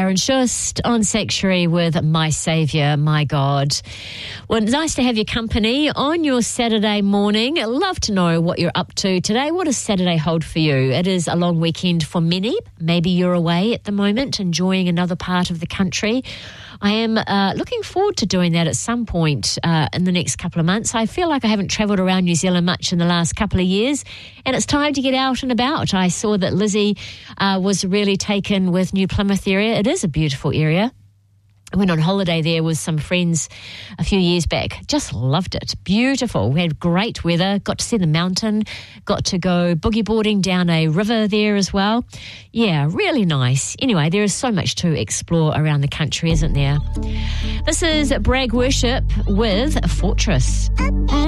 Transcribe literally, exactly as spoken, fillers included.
Aaron Shust on Sanctuary with My Saviour, My God. Well, it's nice to have your company on your Saturday morning. I'd love to know what you're up to today. What does Saturday hold for you? It is a long weekend for many. Maybe you're away at the moment, enjoying another part of the country. I am uh, looking forward to doing that at some point uh, in the next couple of months. I feel like I haven't travelled around New Zealand much in the last couple of years, and it's time to get out and about. I saw that Lizzie uh, was really taken with New Plymouth area. It is a beautiful area. I went on holiday there with some friends a few years back. Just loved it. Beautiful. We had great weather. Got to see the mountain. Got to go boogie boarding down a river there as well. Yeah, really nice. Anyway, there is so much to explore around the country, isn't there? This is Bragg Worship with Fortress.